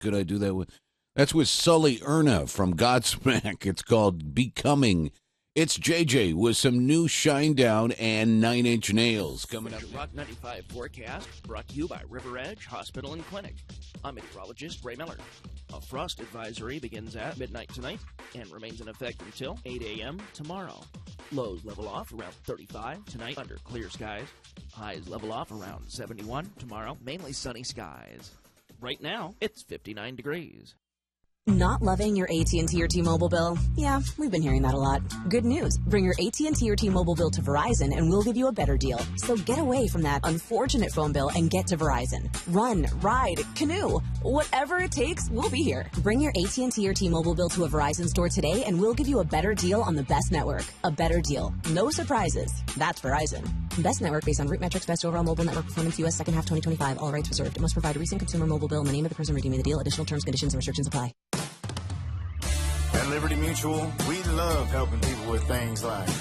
could I do that with? That's with Sully Erna from Godsmack. It's called Becoming. It's JJ with some new Shinedown and 9 Inch Nails coming up. Rock 95 forecast brought to you by River Edge Hospital and Clinic. I'm meteorologist Ray Miller. A frost advisory begins at midnight tonight and remains in effect until 8 a.m. tomorrow. Lows level off around 35 tonight under clear skies. Highs level off around 71 tomorrow, mainly sunny skies. Right now, it's 59 degrees. Not loving your AT&T or T-Mobile bill? Yeah, we've been hearing that a lot. Good news. Bring your AT&T or T-Mobile bill to Verizon and we'll give you a better deal. So get away from that unfortunate phone bill and get to Verizon. Run, ride, canoe. Whatever it takes, we'll be here. Bring your AT&T or T-Mobile bill to a Verizon store today and we'll give you a better deal on the best network. A better deal. No surprises. That's Verizon. Best network based on root metrics, best overall mobile network performance, U.S. second half 2025. All rights reserved. It must provide a recent consumer mobile bill in the name of the person redeeming the deal. Additional terms, conditions, and restrictions apply. At Liberty Mutual, we love helping people with things like